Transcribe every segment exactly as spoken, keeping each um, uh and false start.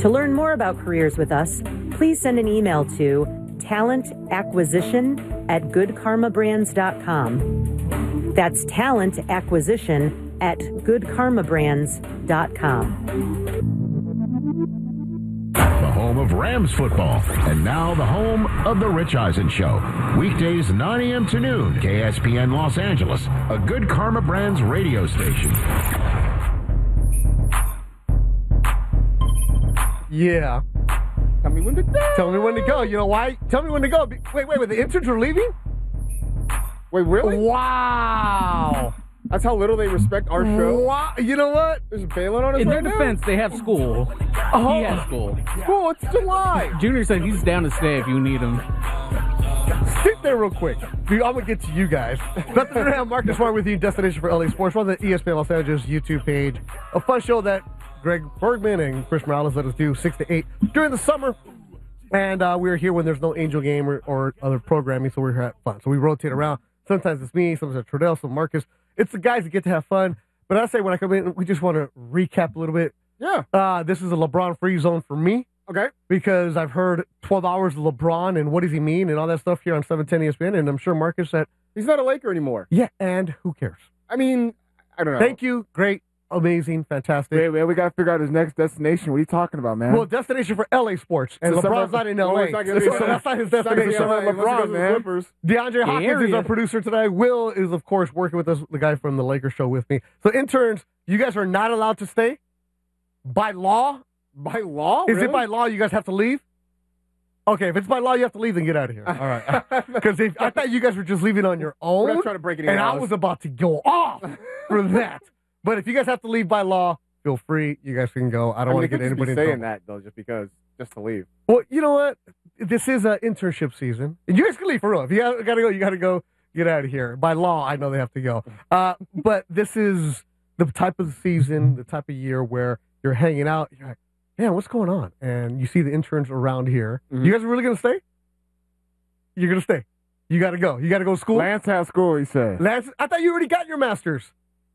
To learn more about careers with us, please send an email to talent acquisition at good karma brands dot com. That's talent acquisition at good karma brands dot com. The home of Rams football, and now the home of The Rich Eisen Show. Weekdays nine a.m. to noon, K S P N Los Angeles, a Good Karma Brands radio station. Yeah. Tell me when to go. Tell me when to go. You know why? Tell me when to go. Wait, wait, wait. The interns are leaving? Wait, really? Wow. That's how little they respect our show. Wow. You know what? There's Balin on us In right their defense, they have school. Oh. He has school. Cool, it's July. Junior said he's down to stay if you need him. Sit there real quick. Dude, I'm going to get to you guys. Nothing to have Marcus Smart with you, Destination for L A Sports. We're on the E S P N Los Angeles YouTube page. A fun show that Greg Bergman and Chris Morales let us do six to eight during the summer. And uh, we're here when there's no Angel game or, or other programming, so we're here at fun. So we rotate around. Sometimes it's me, sometimes it's Trudell, some Marcus. It's the guys that get to have fun. But I say when I come in, we just want to recap a little bit. Yeah. Uh, this is a LeBron free zone for me. Okay. Because I've heard twelve hours of LeBron and what does he mean and all that stuff here on seven ten E S P N. And I'm sure Marcus said, he's not a Laker anymore. Yeah, and who cares? I mean, I don't know. Thank you. Great. Amazing. Fantastic. Wait, wait, we got to figure out his next destination. What are you talking about, man? Well, destination for L A sports. And So LeBron's summer- not in L A. Oh, it's not gonna be- so that's not his destination. It's not gonna be LeBron, man. DeAndre Hopkins area. is our producer today. Will is, of course, working with us, the guy from the Lakers show with me. So, interns, you guys are not allowed to stay? By law? By law? Is Really? it by law you guys have to leave? Okay, if it's by law you have to leave, then get out of here. All right. Because I thought you guys were just leaving on your own. We're not trying to break any And I laws. was about to go off for that. But if you guys have to leave by law, feel free. You guys can go. I don't I mean, want they to get could just be anybody in saying trouble. that, though, just because, just to leave. Well, you know what? This is an internship season. And you guys can leave for real. If you got to go, you got to go. Get out of here. By law, I know they have to go. Uh, but this is the type of season, the type of year where you're hanging out. You're like, man, what's going on? And you see the interns around here. Mm-hmm. You guys are really going to stay? You're going to stay. You got to go. You got to go to school? Lance has school, he said. Lance, I thought you already got your master's.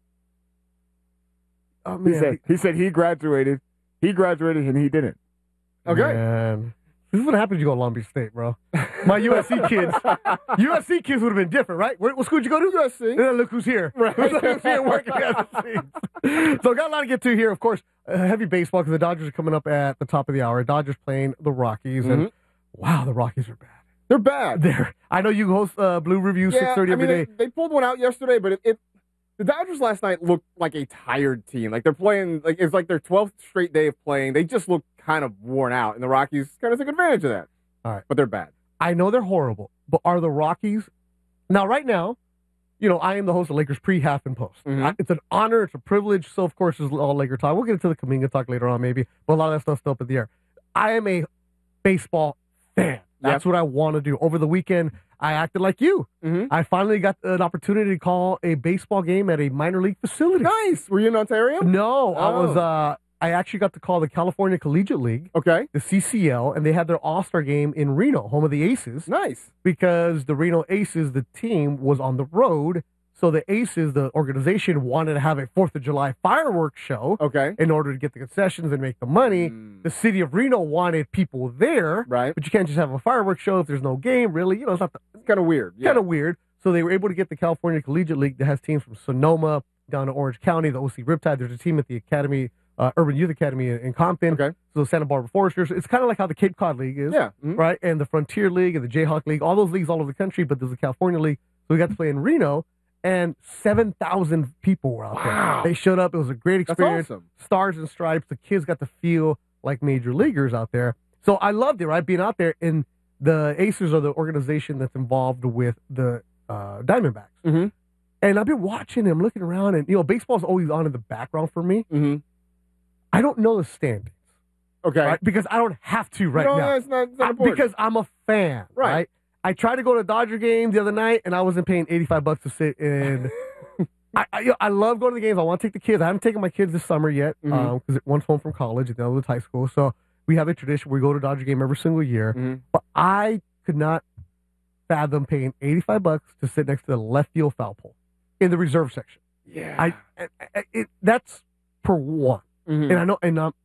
Oh, man. He said, he said he graduated. He graduated and he didn't. Okay. Man. This is what happens when you go to Long Beach State, bro. My U S C kids. U S C kids would have been different, right? Where, what school did you go to? U S C. Yeah, look who's here. Right. Look who's here working at the scenes. So got a lot to get to here. Of course, uh, heavy baseball because the Dodgers are coming up at the top of the hour. Dodgers playing the Rockies. Mm-hmm. And wow, the Rockies are bad. They're bad. They're, I know you host uh, Blue Review Yeah, six thirty I mean, every day. They, they pulled one out yesterday, but it, it the Dodgers last night looked like a tired team. Like they're playing, like it's like their twelfth straight day of playing. They just look kind of worn out, and the Rockies kind of took advantage of that. All right. But they're bad. I know they're horrible, but are the Rockies now? Right now, you know, I am the host of Lakers pre, half, and post. Mhm. I, it's an honor, it's a privilege. So, of course, it's all Laker talk. We'll get into the Kaminga talk later on, maybe, but a lot of that stuff's still up in the air. I am a baseball fan. That's Yep. what I want to do. Over the weekend, I acted like you. Mm-hmm. I finally got an opportunity to call a baseball game at a minor league facility. Nice. Were you in Ontario? No, I Oh. was. Uh, I actually got to call the California Collegiate League, Okay. the C C L, and they had their All Star game in Reno, home of the Aces. Nice. Because the Reno Aces, the team, was on the road. So the Aces, the organization, wanted to have a fourth of July fireworks show Okay. in order to get the concessions and make the money. Mm. The city of Reno wanted people there. Right. But you can't just have a fireworks show if there's no game, really. You know, it's not the, It's kind of weird. Yeah. kind of weird. So they were able to get the California Collegiate League that has teams from Sonoma down to Orange County, the O C Riptide. There's a team at the Academy, uh, Urban Youth Academy in, in Compton. Okay. So Santa Barbara Foresters. It's kind of like how the Cape Cod League is. Yeah. Mhm. Right? And the Frontier League and the Jayhawk League, all those leagues all over the country, but there's a California League. So we got to play in Reno, and seven thousand people were out Wow. there. They showed up. It was a great That's experience. awesome. Stars and stripes. The kids got to feel like major leaguers out there. So I loved it, right? Being out there. And the Acers are the organization that's involved with the uh, Diamondbacks. Mm-hmm. And I've been watching and looking around, and, you know, baseball's always on in the background for me. Mm-hmm. I don't know the standings. Okay. Right? Because I don't have to right no, now. It's not, it's not I- important. because I'm a fan, Right. right. I tried to go to a Dodger game the other night, and I wasn't paying eighty-five bucks to sit in. I, I, you know, I love going to the games. I want to take the kids. I haven't taken my kids this summer yet because Mhm. um, one's home from college and the other was high school. So we have a tradition where we go to a Dodger game every single year. Mhm. But I could not fathom paying eighty-five bucks to sit next to the left field foul pole in the reserve section. Yeah. I, I, I it, that's per one. Mhm. And I know, and um,